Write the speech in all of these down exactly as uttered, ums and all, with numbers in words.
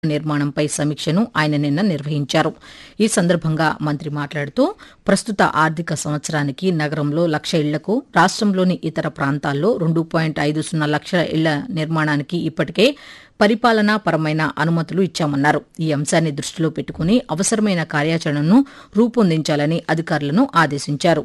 నిర్మాణంపై సమీక్షను ఆయన నిన్న నిర్వహించారు. ఈ సందర్భంగా మంత్రి మాట్లాడుతూ ప్రస్తుత ఆర్థిక సంవత్సరానికి నగరంలో లక్ష ఇళ్లకు, రాష్ట్రంలోని ఇతర ప్రాంతాల్లో రెండు పాయింట్ ఐదు సున్నా లక్షల ఇళ్ల నిర్మాణానికి ఇప్పటికే పరిపాలనా పరమైన అనుమతులు ఇచ్చామన్నారు. ఈ అంశాన్ని దృష్టిలో పెట్టుకుని అవసరమైన కార్యాచరణను రూపొందించాలని అధికారులను ఆదేశించారు.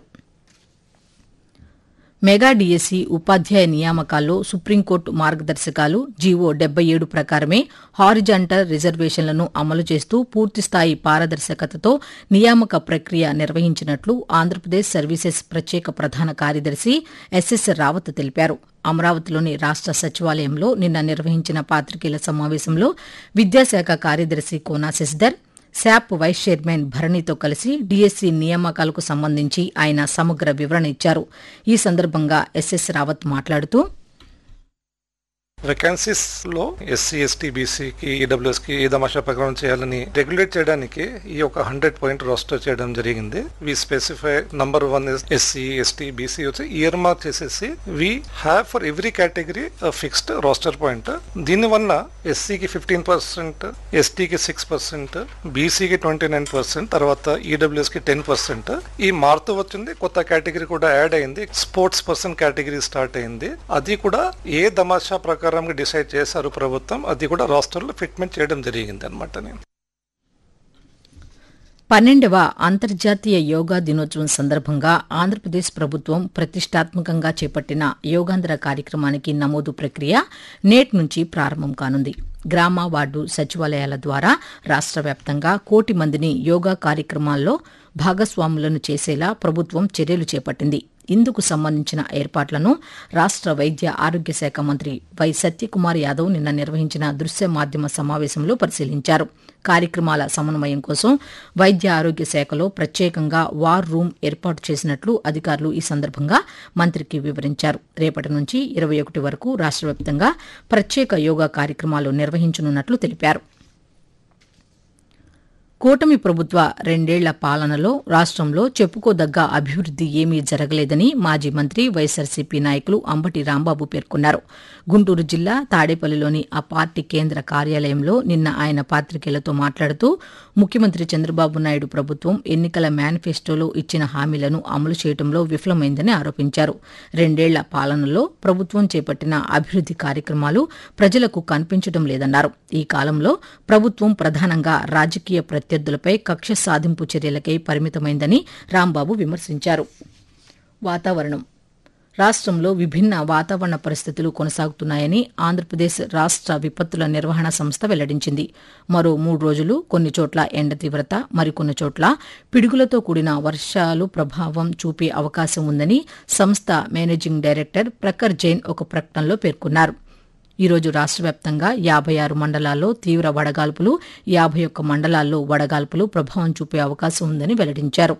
మెగా డీఎస్సీ ఉపాధ్యాయ నియామకాల్లో సుప్రీంకోర్టు మార్గదర్శకాలు జీవో డెబ్బై ఏడు ప్రకారమే హారిజాంటల్ రిజర్వేషన్లను అమలు చేస్తూ పూర్తిస్థాయి పారదర్శకతతో నియామక ప్రక్రియ నిర్వహించినట్లు ఆంధ్రప్రదేశ్ సర్వీసెస్ ప్రత్యేక ప్రధాన కార్యదర్శి ఎస్ఎస్ రావత్ తెలిపారు. అమరావతిలోని రాష్ట సచివాలయంలో నిన్న నిర్వహించిన పాతికేయుల సమావేశంలో విద్యాశాఖ కార్యదర్శి Kona Shashidhar, SAAP vice chairman భరణితో కలిసి డీఎస్సీ నియామకాలకు సంబంధించి ఆయన సమగ్ర వివరణ ఇచ్చారు. ఈ సందర్భంగా ఎస్ఎస్ రావత్ మాట్లాడుతూ వేకెన్సీస్ లో ఎస్సీ ఎస్టీ బీసీకి ఈడబ్ల్యూఎస్ కి ఏ దమాషా ప్రకారం చేయాలని రెగ్యులేట్ చేయడానికి ఈ ఒక హండ్రెడ్ పాయింట్ రోస్టర్ చేయడం జరిగింది. వి specify number one SC ST BC వచ్చి ఇయర్ మార్క్ చేసేసి we have for every category fixed roster point. దీని వల్ల ఎస్సీకి ఫిఫ్టీన్ పర్సెంట్, ఎస్టీకి సిక్స్ పర్సెంట్, బీసీకి ట్వంటీ నైన్ పర్సెంట్, తర్వాత ఈడబ్ల్యూఎస్ కి టెన్ పర్సెంట్. ఈ మారుతూ వచ్చింది. కొత్త కేటగిరీ కూడా యాడ్ అయింది. స్పోర్ట్స్ పర్సన్ కేటగిరీ స్టార్ట్ అయింది. అది కూడా ఏ దమాషా ప్రకారం డిసైడ్ చేశారు ప్రభుత్వం, అది కూడా రాష్ట్రంలో ఫిట్మెంట్ చేయడం జరిగింది అనమాట. పన్నెండవ అంతర్జాతీయ యోగా దినోత్సవం సందర్భంగా ఆంధ్రప్రదేశ్ ప్రభుత్వం ప్రతిష్టాత్మకంగా చేపట్టిన యోగాంధ్ర కార్యక్రమానికి నమోదు ప్రక్రియ నేటి నుంచి ప్రారంభం కానుంది. గ్రామ, వార్డు సచివాలయాల ద్వారా రాష్ట్ర వ్యాప్తంగా కోటి మందిని యోగా కార్యక్రమాల్లో భాగస్వాములను చేసేలా ప్రభుత్వం చర్యలు చేపట్టింది. ఇందుకు సంబంధించిన ఏర్పాట్లను రాష్ట్ర వైద్య ఆరోగ్య శాఖ మంత్రి వై సత్యకుమార్ యాదవ్ నిన్న నిర్వహించిన దృశ్య మాధ్యమ సమావేశంలో పరిశీలించారు. కార్యక్రమాల సమన్వయం కోసం వైద్య ఆరోగ్య శాఖలో ప్రత్యేకంగా వార్ రూమ్ ఏర్పాటు చేసినట్లు అధికారులు ఈ సందర్భంగా మంత్రికి వివరించారు. రేపటి నుంచి ఇరవై ఒకటి వరకు రాష్ట్ర వ్యాప్తంగా ప్రత్యేక యోగా కార్యక్రమాలు నిర్వహించనున్నట్లు తెలిపారు. కూటమి ప్రభుత్వ రెండేళ్ల పాలనలో రాష్ట్రంలో చెప్పుకోదగ్గ అభివృద్ది ఏమీ జరగలేదని మాజీ మంత్రి వైఎస్సార్సీపీ నాయకులు అంబటి రాంబాబు పేర్కొన్నారు. గుంటూరు జిల్లా తాడేపల్లిలోని ఆ పార్టీ కేంద్ర కార్యాలయంలో నిన్న ఆయన పాతికేయులతో మాట్లాడుతూ ముఖ్యమంత్రి చంద్రబాబు నాయుడు ప్రభుత్వం ఎన్నికల మేనిఫెస్టోలో ఇచ్చిన హామీలను అమలు చేయడంలో విఫలమైందని ఆరోపించారు. రెండేళ్ల పాలనలో ప్రభుత్వం చేపట్టిన అభివృద్ది కార్యక్రమాలు ప్రజలకు కనిపించడం లేదన్నారు. ఈ కాలంలో ప్రభుత్వం ప్రధానంగా రాజకీయ ప్రత్యర్థులపై కక్ష సాధింపు చర్యలకై పరిమితమైందని రాంబాబు విమర్శించారు. వాతావరణం. రాష్ట్రంలో విభిన్న వాతావరణ పరిస్థితులు కొనసాగుతున్నాయని ఆంధ్రప్రదేశ్ రాష్ట్ర విపత్తుల నిర్వహణ సంస్థ వెల్లడించింది. మరో మూడు రోజులు కొన్ని చోట్ల ఎండ తీవ్రత, మరికొన్ని చోట్ల పిడుగులతో కూడిన వర్షాలు ప్రభావం చూపే అవకాశం ఉందని సంస్థ మేనేజింగ్ డైరెక్టర్ ప్రఖర్ జైన్ ఒక ప్రకటనలో పేర్కొన్నారు. ఈ రోజు రాష్ట్ర వ్యాప్తంగా యాభై ఆరు మండలాల్లో తీవ్ర వడగాల్పులు, యాభై ఒక్క మండలాల్లో వడగాల్పులు ప్రభావం చూపే అవకాశం ఉందని వెల్లడించారు.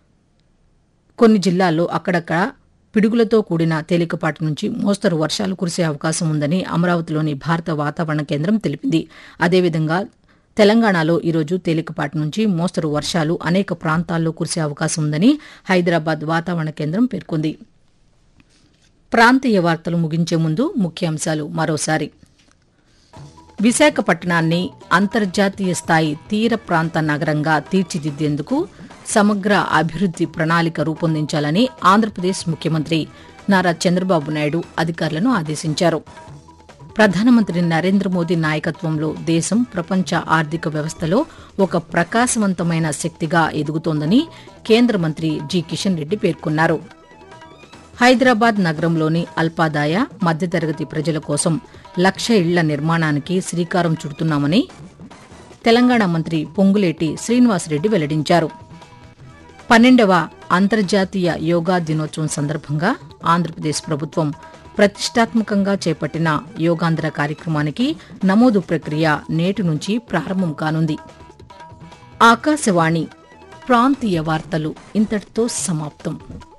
కొన్ని జిల్లాల్లో అక్కడక్కడ పిడుగులతో కూడిన తేలికపాటి నుంచి మోస్తరు వర్షాలు కురిసే అవకాశం ఉందని అమరావతిలోని భారత వాతావరణ కేంద్రం తెలిపింది. అదేవిధంగా తెలంగాణలో ఈరోజు తేలికపాటి నుంచి మోస్తరు వర్షాలు అనేక ప్రాంతాల్లో కురిసే అవకాశం ఉందని హైదరాబాద్ వాతావరణ కేంద్రం పేర్కొంది. ప్రాంతీయ వార్తలు ముగించే ముందు ముఖ్యాంశాలు మరోసారి. విశాఖపట్నాన్ని అంతర్జాతీయ స్థాయి తీర ప్రాంత నగరంగా తీర్చిదిద్దేందుకు సమగ్ర అభివృద్ది ప్రణాళిక రూపొందించాలని ఆంధ్రప్రదేశ్ ముఖ్యమంత్రి నారా చంద్రబాబు నాయుడు అధికారులను ఆదేశించారు. ప్రధానమంత్రి నరేంద్ర మోదీ నాయకత్వంలో దేశం ప్రపంచ ఆర్థిక వ్యవస్థలో ఒక ప్రకాశవంతమైన శక్తిగా ఎదుగుతోందని కేంద్ర మంత్రి జి కిషన్ రెడ్డి పేర్కొన్నారు. హైదరాబాద్ నగరంలోని అల్పాదాయ మధ్యతరగతి ప్రజల కోసం లక్ష ఇళ్ల నిర్మాణానికి శ్రీకారం చుడుతున్నామని తెలంగాణ మంత్రి పొంగులేటి శ్రీనివాసరెడ్డి వెల్లడించారు. పన్నెండవ అంతర్జాతీయ యోగా దినోత్సవం సందర్భంగా ఆంధ్రప్రదేశ్ ప్రభుత్వం ప్రతిష్టాత్మకంగా చేపట్టిన యోగాంధ్ర కార్యక్రమానికి నమోదు ప్రక్రియ నేటి నుంచి ప్రారంభం కానుంది. ఆకాశవాణి ప్రాంతీయ వార్తలు ఇంతటితో సమాప్తం.